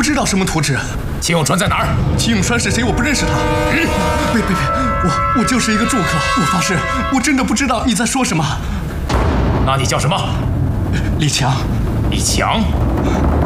知道什么图纸。 秦永川在哪儿？ 秦永川是谁？我不认识他。别，我就是一个住客。我发誓，我真的不知道你在说什么。 那你叫什么？ 李强。 李强。